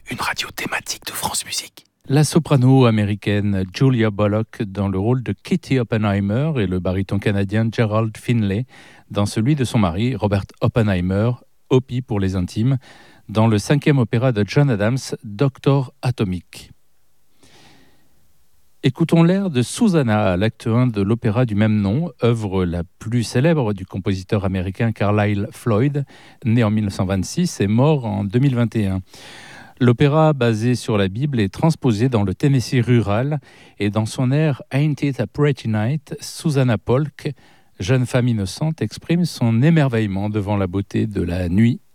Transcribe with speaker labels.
Speaker 1: une radio thématique de France Musique.
Speaker 2: La soprano américaine Julia Bullock dans le rôle de Kitty Oppenheimer et le baryton canadien Gerald Finlay dans celui de son mari Robert Oppenheimer, Opie pour les intimes, dans le 5e opéra de John Adams, Doctor Atomic. Écoutons l'air de Susanna à l'acte 1 de l'opéra du même nom, œuvre la plus célèbre du compositeur américain Carlisle Floyd, né en 1926 et mort en 2021. L'opéra, basé sur la Bible, est transposé dans le Tennessee rural et dans son air Ain't It a Pretty Night, Susanna Polk, jeune femme innocente, exprime son émerveillement devant la beauté de la nuit